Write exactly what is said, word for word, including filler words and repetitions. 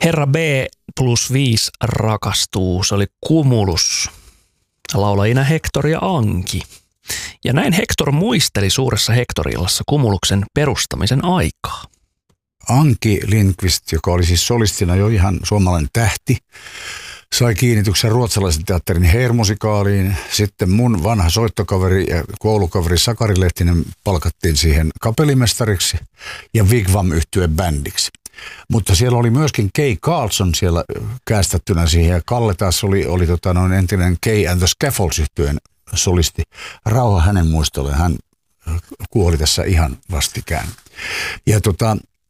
Herra B plus viisi rakastuu. Se oli Cumulus. Laulajina Hector ja Anki. Ja näin Hector muisteli suuressa Hector-illassa Cumuluksen perustamisen aikaa. Anki Lindqvist, joka oli siis solistina jo ihan suomalainen tähti, sai kiinnityksen ruotsalaisen teatterin Hair-musikaaliin. Sitten mun vanha soittokaveri ja koulukaveri Sakari Lehtinen palkattiin siihen kapellimestariksi ja Wigwam-yhtyeen bändiksi. Mutta siellä oli myöskin Kay Carlson siellä käästettynä siihen ja Kalle taas oli, oli tota noin entinen Kay and the Scaffolds-yhtyeen solisti. Rauha hänen muistolleen, hän kuoli tässä ihan vastikään. Ja tota,